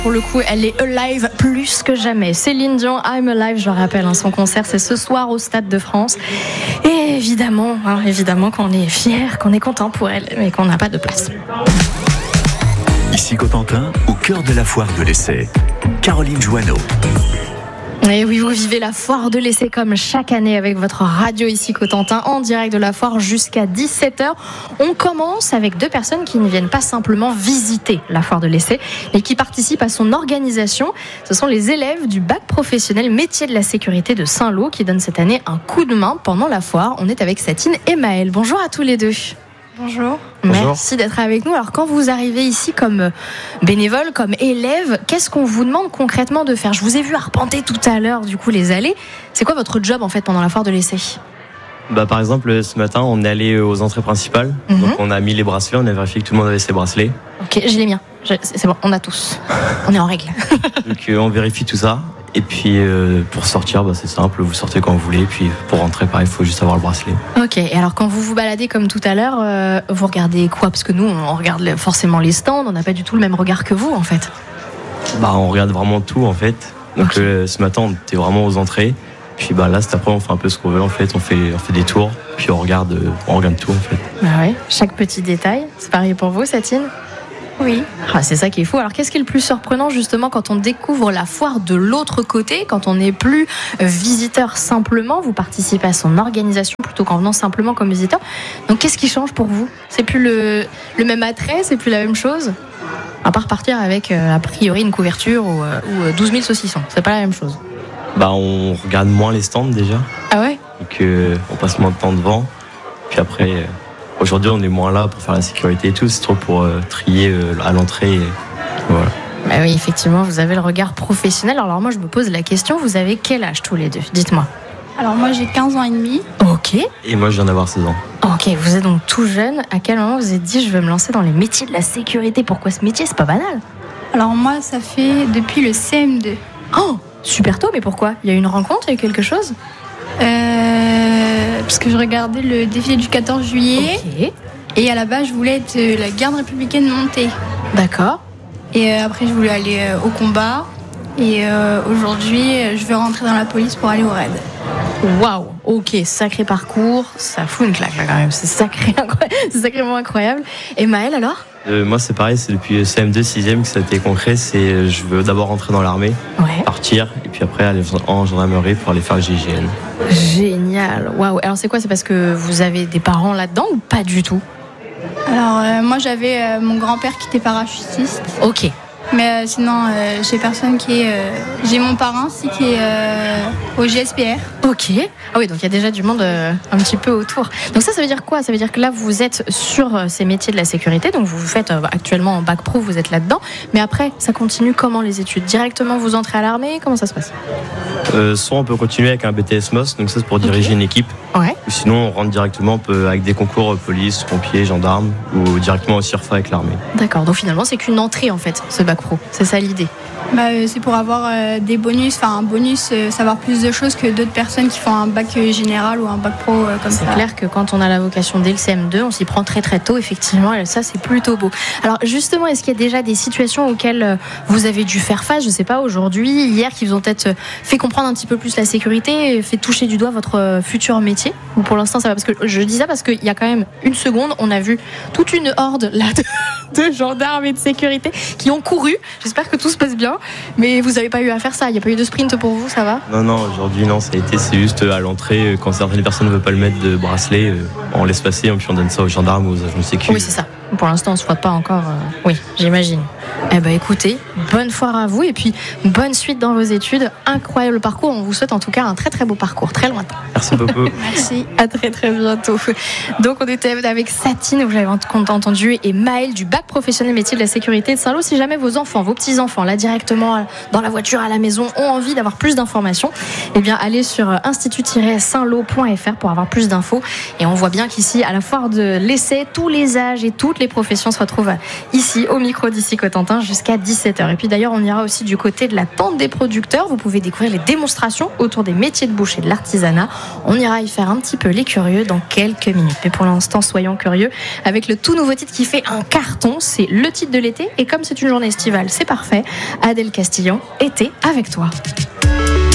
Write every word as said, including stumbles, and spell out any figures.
Pour le coup, elle est alive plus que jamais. Céline Dion, I'm Alive, je le rappelle, hein, son concert, c'est ce soir au Stade de France. Et évidemment, hein, évidemment qu'on est fiers, qu'on est content pour elle, mais qu'on n'a pas de place. Ici Cotentin, au cœur de la foire de l'essai. Caroline Joanneau. Et oui, vous vivez la foire de l'essai comme chaque année avec votre radio ici Cotentin en direct de la foire jusqu'à dix-sept heures. On commence avec deux personnes qui ne viennent pas simplement visiter la foire de l'essai, mais qui participent à son organisation. Ce sont les élèves du bac professionnel métier de la sécurité de Saint-Lô qui donnent cette année un coup de main pendant la foire. On est avec Satine et Maëlle. Bonjour à tous les deux. Bonjour. Merci d'être avec nous. Alors quand vous arrivez ici comme bénévole, comme élève, qu'est-ce qu'on vous demande concrètement de faire ? Je vous ai vu arpenter tout à l'heure du coup les allées. C'est quoi votre job en fait pendant la foire de l'essai ? Bah, par exemple, ce matin, on est allé aux entrées principales. Mm-hmm. Donc on a mis les bracelets, on a vérifié que tout le monde avait ses bracelets. Ok, j'ai les miens. Je, c'est bon, on a tous. On est en règle. Donc euh, on vérifie tout ça. Et puis euh, pour sortir, bah, c'est simple, vous sortez quand vous voulez. Et puis pour rentrer, pareil, il faut juste avoir le bracelet. Ok, et alors quand vous vous baladez comme tout à l'heure, euh, vous regardez quoi ? Parce que nous, on regarde forcément les stands, on n'a pas du tout le même regard que vous en fait. Bah, on regarde vraiment tout en fait. Donc okay. euh, ce matin, on était vraiment aux entrées. Puis bah, là, cet après, on fait un peu ce qu'on veut en fait. On fait, on fait des tours, puis on regarde, on regarde tout en fait. Bah ouais, chaque petit détail. C'est pareil pour vous, Satine ? Oui. Ah, c'est ça qui est fou. Alors qu'est-ce qui est le plus surprenant justement quand on découvre la foire de l'autre côté, quand on n'est plus visiteur simplement, vous participez à son organisation plutôt qu'en venant simplement comme visiteur. Donc qu'est-ce qui change pour vous ? C'est plus le, le même attrait, c'est plus la même chose ? À part partir avec euh, a priori une couverture ou, euh, ou douze mille saucissons, c'est pas la même chose. Bah on regarde moins les stands déjà. Ah ouais ? Donc euh, on passe moins de temps devant. Puis après... Euh... Aujourd'hui, on est moins là pour faire la sécurité et tout, c'est trop pour euh, trier euh, à l'entrée. Et, et voilà. Bah oui, effectivement, vous avez le regard professionnel. Alors moi, je me pose la question, vous avez quel âge tous les deux ? Dites-moi. Alors moi, j'ai quinze ans et demi. Ok. Et moi, je viens d'avoir seize ans. Ok, vous êtes donc tout jeune. À quel moment vous vous êtes dit, je vais me lancer dans les métiers de la sécurité ? Pourquoi ce métier ? C'est pas banal. Alors moi, ça fait depuis le C M deux. Oh, super tôt, mais pourquoi ? Il y a eu une rencontre, il y a eu quelque chose ? Euh, parce que je regardais le défilé du quatorze juillet. Ok. Et à la base, je voulais être la garde républicaine montée. D'accord. Et euh, après, je voulais aller euh, au combat. Et euh, aujourd'hui, je vais rentrer dans la police pour aller au raid. Waouh, ok, sacré parcours. Ça fout une claque là quand même. C'est, sacré, c'est sacrément incroyable. Et Maëlle alors ? Euh, moi, c'est pareil, c'est depuis C M deux, sixième que ça a été concret. C'est, je veux d'abord rentrer dans l'armée, ouais. partir, et puis après aller en gendarmerie pour aller faire le G I G N. Génial, waouh. Alors c'est quoi ? C'est parce que vous avez des parents là-dedans ou pas du tout ? Alors euh, moi, j'avais euh, mon grand-père qui était parachutiste. Ok. Mais euh, sinon, euh, j'ai personne qui est... Euh, j'ai mon parrain aussi qui est euh, au G S P R. Ok. Ah oui, donc il y a déjà du monde euh, un petit peu autour. Donc ça, ça veut dire quoi ? Ça veut dire que là, vous êtes sur euh, ces métiers de la sécurité. Donc vous vous faites euh, actuellement en bac pro, vous êtes là-dedans. Mais après, ça continue comment les études ? Directement, vous entrez à l'armée ? Comment ça se passe ? euh, Soit on peut continuer avec un B T S M O S, donc ça c'est pour diriger okay. une équipe. Ouais. Ou sinon, on rentre directement on peut, avec des concours police, pompiers, gendarmes, ou directement au C I R F A avec l'armée. D'accord. Donc finalement, c'est qu'une entrée en fait, ce bac pro. C'est ça l'idée. Bah, euh, c'est pour avoir euh, des bonus, enfin un bonus, euh, savoir plus de choses que d'autres personnes qui font un bac euh, général ou un bac pro euh, comme c'est ça. C'est clair que quand on a la vocation dès le C M deux, on s'y prend très très tôt, effectivement, et ça c'est plutôt beau. Alors justement, est-ce qu'il y a déjà des situations auxquelles euh, vous avez dû faire face, je sais pas, aujourd'hui, hier, qui vous ont peut-être fait comprendre un petit peu plus la sécurité, et fait toucher du doigt votre euh, futur métier ? Ou pour l'instant ça va ? Parce que je dis ça parce qu'il y a quand même une seconde, on a vu toute une horde là de, de gendarmes et de sécurité qui ont couru. J'espère que tout se passe bien. Mais vous n'avez pas eu à faire ça, il n'y a pas eu de sprint pour vous, ça va ? Non, non, aujourd'hui non, ça a été, c'est juste à l'entrée, quand certaines personnes ne veulent pas le mettre de bracelet, on laisse passer et puis on donne ça aux gendarmes ou aux agents de sécurité. Oui, c'est ça. Pour l'instant, on ne se frotte pas encore. Euh... Oui, j'imagine. Eh bien, écoutez, bonne foire à vous et puis bonne suite dans vos études. Incroyable parcours. On vous souhaite en tout cas un très très beau parcours, très lointain. Merci beaucoup. Merci. À très très bientôt. Donc, on était avec Satine, vous l'avez entendu, et Maëlle du bac professionnel métier de la sécurité de Saint-Lô. Si jamais vos enfants, vos petits-enfants, là directement dans la voiture à la maison, ont envie d'avoir plus d'informations, eh bien, allez sur institut tiret saint lô point f r pour avoir plus d'infos. Et on voit bien qu'ici, à la foire de l'essai, tous les âges et toutes les professions se retrouvent ici, au micro d'ici Cotentin. Saint-Quentin jusqu'à dix-sept heures. Et puis d'ailleurs, on ira aussi du côté de la tente des producteurs. Vous pouvez découvrir les démonstrations autour des métiers de bouche et de l'artisanat. On ira y faire un petit peu les curieux dans quelques minutes. Mais pour l'instant, soyons curieux avec le tout nouveau titre qui fait un carton. C'est le titre de l'été. Et comme c'est une journée estivale, c'est parfait. Adèle Castillon, été avec toi.